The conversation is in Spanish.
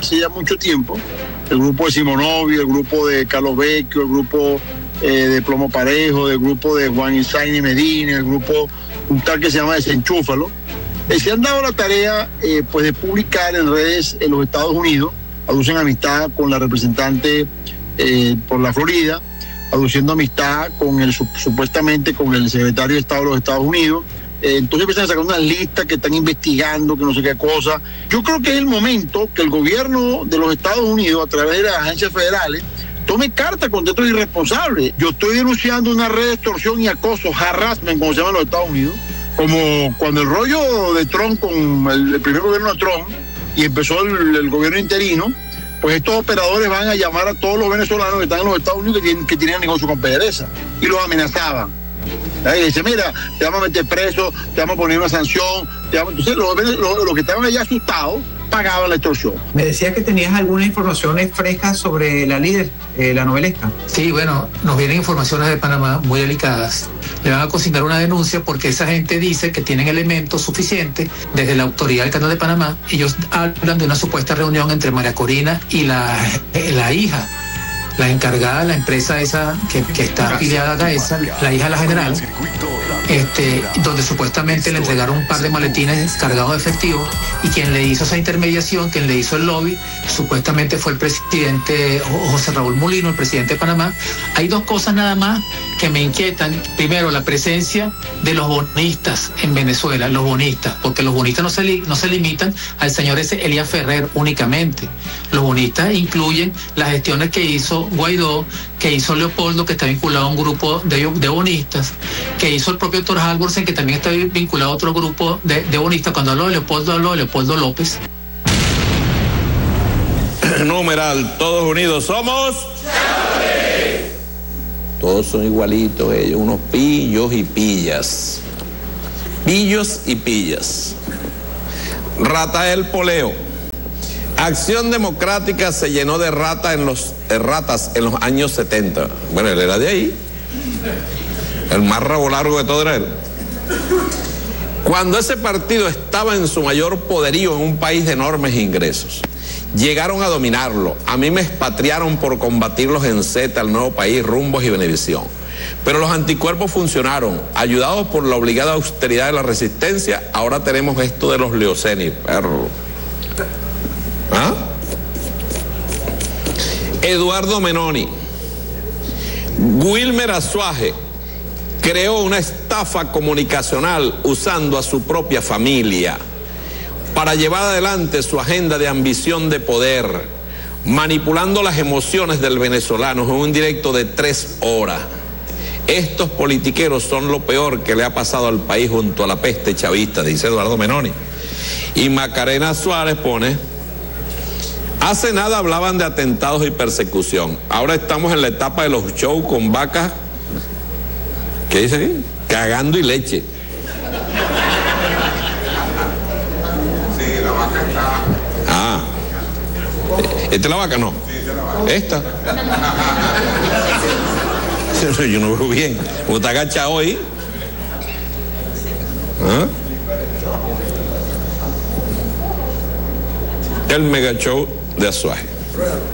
hace ya mucho tiempo, el grupo de Simonovi, el grupo de Carlos Vecchio, el grupo de Plomo Parejo, el grupo de Juan Isaín Medina, el grupo un tal que se llama Desenchúfalo, se han dado la tarea pues de publicar en redes en los Estados Unidos, aducen amistad con la representante por la Florida, aduciendo amistad con supuestamente con el secretario de Estado de los Estados Unidos. Entonces empiezan a sacar unas listas que están investigando, que no sé qué cosa. Yo creo que es el momento que el gobierno de los Estados Unidos, a través de las agencias federales, tome carta contra estos irresponsables. Yo estoy denunciando una red de extorsión y acoso, harassment, como se llama en los Estados Unidos, como cuando el rollo de Trump con el primer gobierno de Trump y empezó el gobierno interino, pues estos operadores van a llamar a todos los venezolanos que están en los Estados Unidos que tienen negocio con PDVSA y los amenazaban. Y dice, mira, te vamos a meter preso, te vamos a poner una sanción. Entonces los que estaban allá asustados pagaban la extorsión. Me decía que tenías algunas informaciones frescas sobre la líder, la novelesca. Sí, bueno, nos vienen informaciones de Panamá muy delicadas. Le van a consignar una denuncia porque esa gente dice que tienen elementos suficientes desde la autoridad del Canal de Panamá. Ellos hablan de una supuesta reunión entre María Corina y la hija, la encargada de la empresa esa que está afiliada a esa, la hija de la general, donde supuestamente le entregaron un par de maletines cargados de efectivo, y quien le hizo esa intermediación, quien le hizo el lobby, supuestamente fue el presidente José Raúl Mulino, el presidente de Panamá. Hay dos cosas nada más que me inquietan. Primero, la presencia de los bonistas en Venezuela, los bonistas, porque los bonistas no se limitan al señor ese Elías Ferrer únicamente. Los bonistas incluyen las gestiones que hizo Guaidó, que hizo Leopoldo, que está vinculado a un grupo de bonistas, que hizo el propio Thor Halvorsen, que también está vinculado a otro grupo de bonistas. Cuando hablo de Leopoldo López. Numeral, todos unidos somos... Todos son igualitos ellos, unos pillos y pillas. Pillos y pillas. Rafael Poleo. Acción Democrática se llenó de ratas en los años 70. Bueno, él era de ahí. El más rabo largo de todo era él. Cuando ese partido estaba en su mayor poderío en un país de enormes ingresos, llegaron a dominarlo. A mí me expatriaron por combatirlos en Z, el Nuevo País, Rumbos y Venevisión. Pero los anticuerpos funcionaron. Ayudados por la obligada austeridad de la resistencia, ahora tenemos esto de los leuceni, perro. ¿Ah? Eduardo Menoni. Wilmer Azuaje creó una estafa comunicacional usando a su propia familia para llevar adelante su agenda de ambición de poder, manipulando las emociones del venezolano en un directo de 3 horas. Estos politiqueros son lo peor que le ha pasado al país junto a la peste chavista, dice Eduardo Menoni. Y Macarena Suárez pone: hace nada hablaban de atentados y persecución. Ahora estamos en la etapa de los shows con vacas, ¿qué dice aquí? Cagando y leche. ¿Esta es la vaca? No. ¿Esta? Yo no veo bien. ¿Cómo está agachado hoy? ¿Ah? El mega show de Azuaje.